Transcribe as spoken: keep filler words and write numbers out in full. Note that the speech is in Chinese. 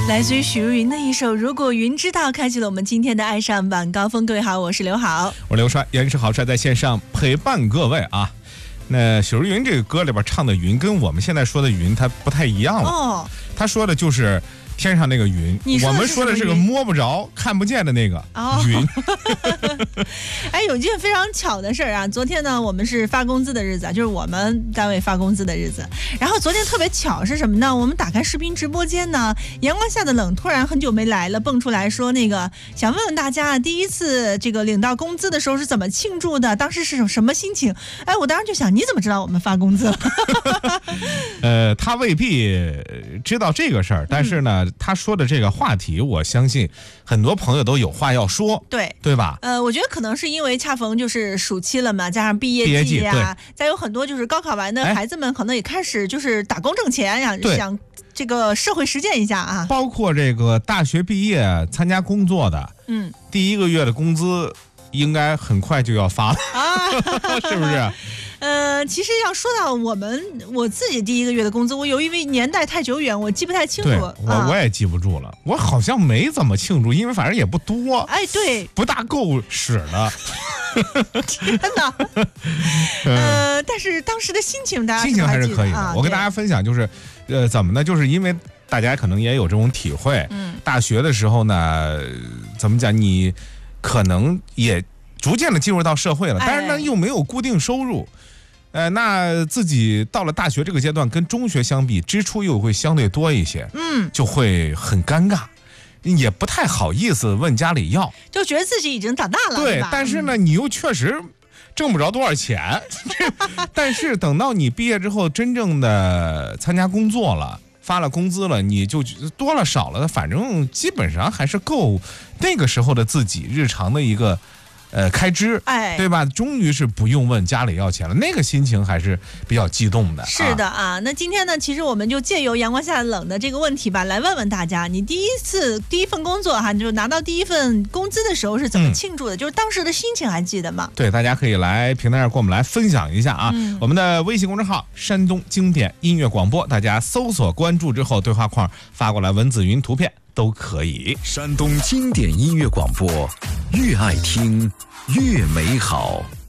来自于许茹芸的一首《如果云知道》，开启了我们今天的爱上晚高峰。各位好，我是刘好， 我刘帅，严是好帅在线上陪伴各位啊。那许茹芸这个歌里边唱的云跟我们现在说的云它不太一样了哦，他说的就是天上那个云，我们说的是个摸不着看不见的那个云、哦、 哎，有一件非常巧的事儿啊，昨天呢我们是发工资的日子啊，就是我们单位发工资的日子，然后昨天特别巧是什么呢，我们打开视频直播间呢，阳光下的冷突然很久没来了，蹦出来说那个想问问大家第一次这个领到工资的时候是怎么庆祝的，当时是什么心情。哎，我当时就想你怎么知道我们发工资了呃，他未必知道这个事儿，但是呢、嗯他说的这个话题，我相信很多朋友都有话要说， 对对吧？ 呃，我觉得可能是因为恰逢就是暑期了嘛，加上毕业季呀、啊，再有很多就是高考完的孩子们可能也开始就是打工挣钱呀，想这个社会实践一下啊。 包括这个大学毕业参加工作的，嗯，第一个月的工资应该很快就要发了啊，是不是？ 呃，其实要说到我们我自己第一个月的工资，我由于年代太久远，我记不太清楚。 对，我、啊、我也记不住了，我好像没怎么庆祝，因为反正也不多。 哎，对， 不大够使了。 天哪！呃，但是当时的心情，大家心情还是可以的。 啊、 我跟大家分享，就是呃，怎么呢？就是因为大家可能也有这种体会，嗯，大学的时候呢，怎么讲，你可能也逐渐的进入到社会了，但是呢，哎、又没有固定收入。呃，那自己到了大学这个阶段，跟中学相比，支出又会相对多一些，嗯，就会很尴尬，也不太好意思问家里要， 就觉得自己已经长大了， 对，但是呢，你又确实挣不着多少钱，但是等到你毕业之后，真正的参加工作了，发了工资了，你就多了少了，反正基本上还是够那个时候的自己日常的一个。呃，开支，哎，对吧？终于是不用问家里要钱了，那个心情还是比较激动的。 是的啊，那今天呢，其实我们就借由阳光下冷的这个问题吧，来问问大家，你第一次第一份工作哈，就拿到第一份工资的时候是怎么庆祝的？嗯、就是当时的心情还记得吗？ 对，大家可以来平台上跟我们来分享一下啊。嗯、我们的微信公众号“山东经典音乐广播”，大家搜索关注之后，对话框发过来文字、云、图片。都可以。 山东经典音乐广播，越爱听越美好。